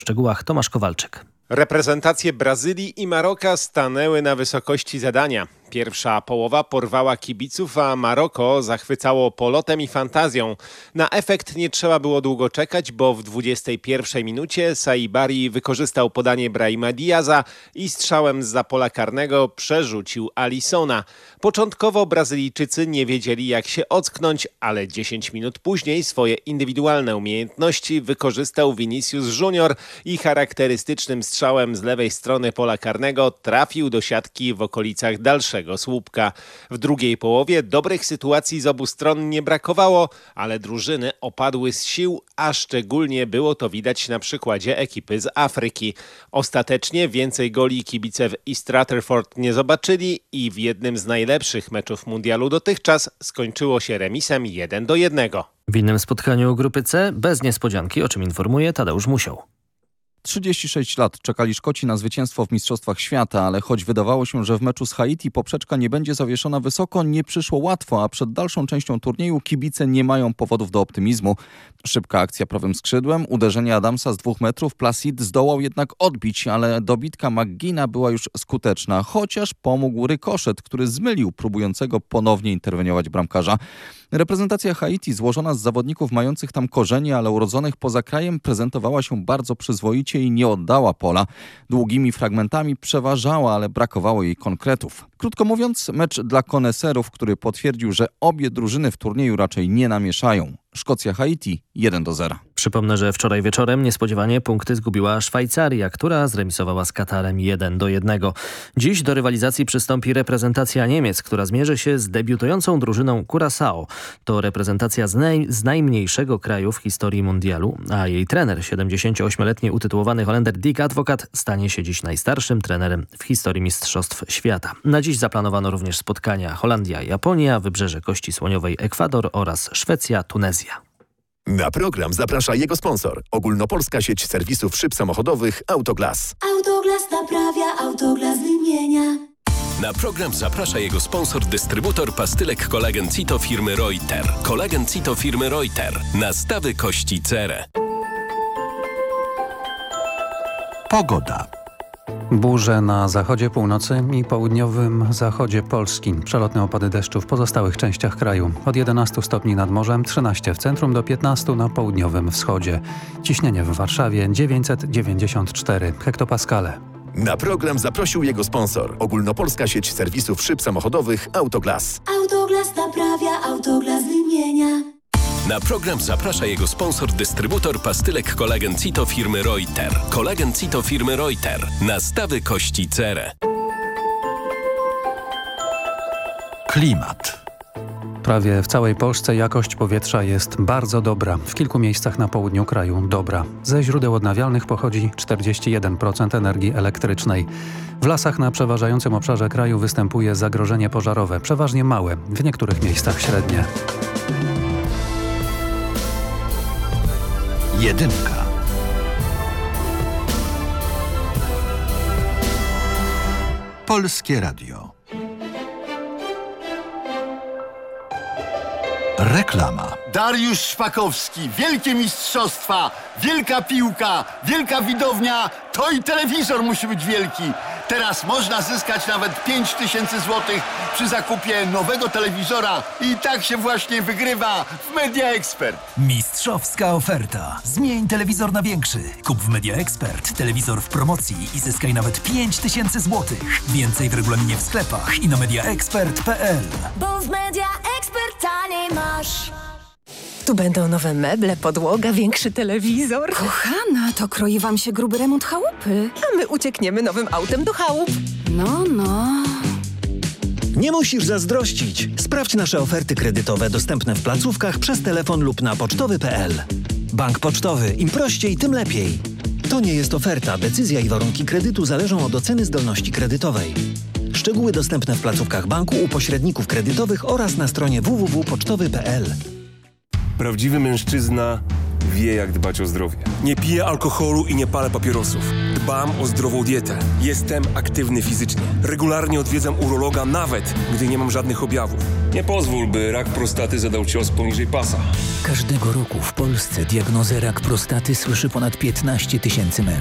W szczegółach Tomasz Kowalczyk. Reprezentacje Brazylii i Maroka stanęły na wysokości zadania. Pierwsza połowa porwała kibiców, a Maroko zachwycało polotem i fantazją. Na efekt nie trzeba było długo czekać, bo w 21 minucie Saibari wykorzystał podanie Brahima Diaza i strzałem zza pola karnego przerzucił Alissona. Początkowo Brazylijczycy nie wiedzieli, jak się ocknąć, ale 10 minut później swoje indywidualne umiejętności wykorzystał Vinicius Junior i charakterystycznym strzałem z lewej strony pola karnego trafił do siatki w okolicach dalszego słupka. W drugiej połowie dobrych sytuacji z obu stron nie brakowało, ale drużyny opadły z sił, a szczególnie było to widać na przykładzie ekipy z Afryki. Ostatecznie więcej goli kibice w East Rutherford nie zobaczyli i w jednym z najlepszych meczów mundialu dotychczas skończyło się remisem 1-1. W innym spotkaniu grupy C bez niespodzianki, o czym informuje Tadeusz Musioł. 36 lat czekali Szkoci na zwycięstwo w Mistrzostwach Świata, ale choć wydawało się, że w meczu z Haiti poprzeczka nie będzie zawieszona wysoko, nie przyszło łatwo, a przed dalszą częścią turnieju kibice nie mają powodów do optymizmu. Szybka akcja prawym skrzydłem, uderzenie Adamsa z 2 metrów, Placid zdołał jednak odbić, ale dobitka McGeena była już skuteczna, chociaż pomógł rykoszet, który zmylił próbującego ponownie interweniować bramkarza. Reprezentacja Haiti, złożona z zawodników mających tam korzenie, ale urodzonych poza krajem, prezentowała się bardzo przyzwoicie i nie oddała pola. Długimi fragmentami przeważała, ale brakowało jej konkretów. Krótko mówiąc, mecz dla koneserów, który potwierdził, że obie drużyny w turnieju raczej nie namieszają. Szkocja-Haiti 1-0. Przypomnę, że wczoraj wieczorem niespodziewanie punkty zgubiła Szwajcaria, która zremisowała z Katarem 1-1. Dziś do rywalizacji przystąpi reprezentacja Niemiec, która zmierzy się z debiutującą drużyną Curaçao. To reprezentacja z najmniejszego kraju w historii mundialu, a jej trener, 78-letni utytułowany Holender Dick Advocat, stanie się dziś najstarszym trenerem w historii Mistrzostw Świata. Na dziś zaplanowano również spotkania Holandia-Japonia, Wybrzeże Kości Słoniowej Ekwador oraz Szwecja-Tunezja. Na program zaprasza jego sponsor. Ogólnopolska sieć serwisów szyb samochodowych Autoglas. Autoglas naprawia, Autoglas wymienia. Na program zaprasza jego sponsor, dystrybutor pastylek Kolagen Cito firmy Reuter. Kolagen Cito firmy Reuter. Nastawy kości cerę. Pogoda. Burze na zachodzie, północy i południowym zachodzie Polski. Przelotne opady deszczu w pozostałych częściach kraju. Od 11 stopni nad morzem, 13 w centrum do 15 na południowym wschodzie. Ciśnienie w Warszawie 994 hektopaskale. Na program zaprosił jego sponsor. Ogólnopolska sieć serwisów szyb samochodowych Autoglas. Autoglas naprawia, Autoglas wymienia. Na program zaprasza jego sponsor, dystrybutor pastylek Kolagen Cito firmy Reuter. Kolagen Cito firmy Reuter. Nastawy kości cerę. Klimat. Prawie w całej Polsce jakość powietrza jest bardzo dobra. W kilku miejscach na południu kraju dobra. Ze źródeł odnawialnych pochodzi 41% energii elektrycznej. W lasach na przeważającym obszarze kraju występuje zagrożenie pożarowe, przeważnie małe, w niektórych miejscach średnie. Jedynka. Polskie Radio. Reklama. Dariusz Szpakowski, wielkie mistrzostwa, wielka piłka, wielka widownia, to i telewizor musi być wielki. Teraz można zyskać nawet 5000 złotych przy zakupie nowego telewizora i tak się właśnie wygrywa w Media Expert. Mistrzowska oferta. Zmień telewizor na większy. Kup w Media Expert telewizor w promocji i zyskaj nawet 5000 złotych. Więcej w regulaminie w sklepach i na mediaexpert.pl. Bo w Media Expert taniej masz. Tu będą nowe meble, podłoga, większy telewizor. Kochana, to kroi wam się gruby remont chałupy. A my uciekniemy nowym autem do chałup. No. Nie musisz zazdrościć. Sprawdź nasze oferty kredytowe dostępne w placówkach przez telefon lub na pocztowy.pl. Bank Pocztowy. Im prościej, tym lepiej. To nie jest oferta. Decyzja i warunki kredytu zależą od oceny zdolności kredytowej. Szczegóły dostępne w placówkach banku, u pośredników kredytowych oraz na stronie www.pocztowy.pl. Prawdziwy mężczyzna wie, jak dbać o zdrowie. Nie piję alkoholu i nie palę papierosów. Dbam o zdrową dietę. Jestem aktywny fizycznie. Regularnie odwiedzam urologa, nawet gdy nie mam żadnych objawów. Nie pozwól, by rak prostaty zadał cios poniżej pasa. Każdego roku w Polsce diagnozę rak prostaty słyszy ponad 15 000 mężczyzn.